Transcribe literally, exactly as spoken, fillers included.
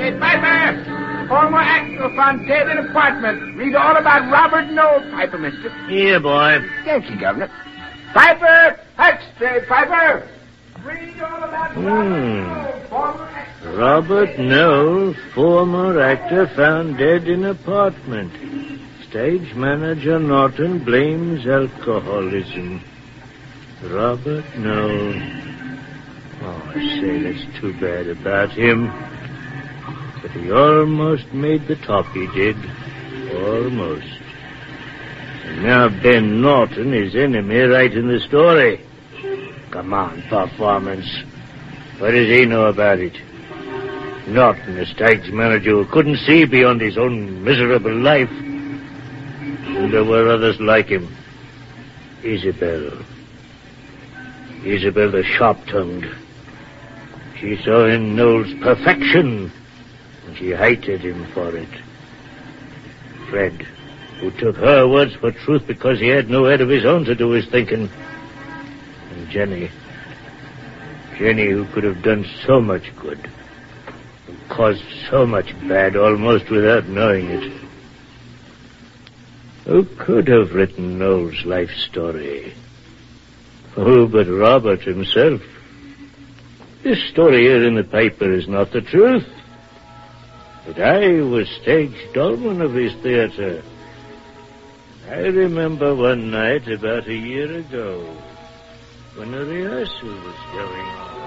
Hey, Piper! Former actor found dead in apartment. Read all about Robert Noel, Piper, mister. Here, boy. Thank you, Governor. Piper! Hush, straight, Piper! Read all about Hmm. Robert Noel, former actor. Robert Noel, former actor, found dead in apartment. Stage manager Norton blames alcoholism. Robert Noel. Oh, I say, that's too bad about him. But he almost made the top, he did. Almost. And now Ben Norton, his enemy, writing the story. Come on, performance. What does he know about it? Norton, a stage manager who couldn't see beyond his own miserable life. And there were others like him. Isabel. Isabel the sharp-tongued. She saw in Noel's perfection, and she hated him for it. Fred, who took her words for truth because he had no head of his own to do his thinking. And Jenny. Jenny, who could have done so much good, who caused so much bad almost without knowing it. Who could have written Noel's life story? Who but Robert himself? This story here in the paper is not the truth. But I was stage doorman of his theater. I remember one night about a year ago when a rehearsal was going on.